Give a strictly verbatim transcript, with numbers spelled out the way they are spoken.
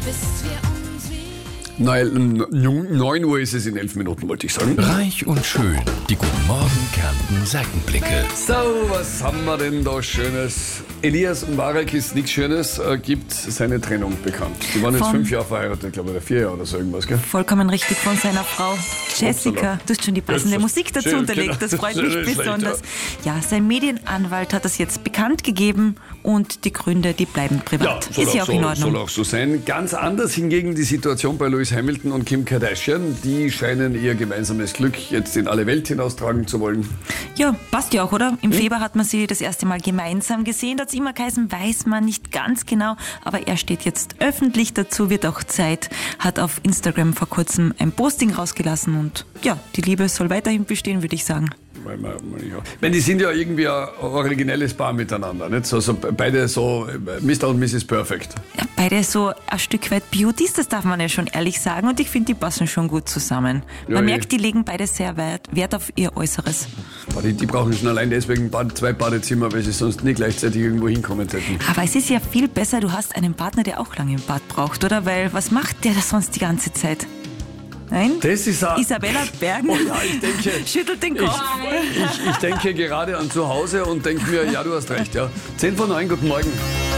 neun Uhr ist es in elf Minuten, wollte ich sagen. Reich und schön, die Guten Morgen Kärnten Seitenblicke. So, was haben wir denn da Schönes? Elias Mbarek ist nichts Schönes, äh, gibt seine Trennung bekannt. Die waren jetzt Von- fünf Jahre verheiratet, glaube ich, oder vier Jahre oder so irgendwas, gell? Vollkommen richtig, von seiner Frau Jessica. Du hast schon die passende Das- Musik dazu schön, unterlegt, genau. das freut Schön, mich schlecht, besonders. Ja, sein Medienanwalt hat das jetzt bekannt gegeben und die Gründe, die bleiben privat. soll Ist ja auch so, in Ordnung. soll auch so sein. Ganz anders hingegen die Situation bei Lewis Hamilton und Kim Kardashian. Die scheinen ihr gemeinsames Glück jetzt in alle Welt hinaustragen zu wollen. Ja, passt ja auch, oder? Im Hm? Februar hat man sie das erste Mal gemeinsam gesehen. Da hat es immer geheißen, weiß man nicht ganz genau. Aber er steht jetzt öffentlich dazu, wird auch Zeit. Hat auf Instagram vor kurzem ein Posting rausgelassen. Und ja, die Liebe soll weiterhin bestehen, würde ich sagen. Weil man, man, ja. Ich meine, die sind ja irgendwie ein originelles Paar miteinander. Nicht? So, so beide so Mister und Misses Perfect. Ja, beide so ein Stück weit Beauties, das darf man ja schon ehrlich sagen. Und ich finde, die passen schon gut zusammen. Ja, Man eh. merkt, die legen beide sehr Wert, Wert auf ihr Äußeres. Die, die brauchen schon allein deswegen Bad, zwei Badezimmer, weil sie sonst nie gleichzeitig irgendwo hinkommen hätten. Aber es ist ja viel besser, du hast einen Partner, der auch lange im Bad braucht, oder? Weil was macht der das sonst die ganze Zeit? Nein? Das ist ein, Isabella Bergen Oh ja, ich denke, schüttelt den ich, Kopf. ich, ich denke gerade an zu Hause und denke mir, ja, du hast recht. Ja. zehn vor neun, guten Morgen.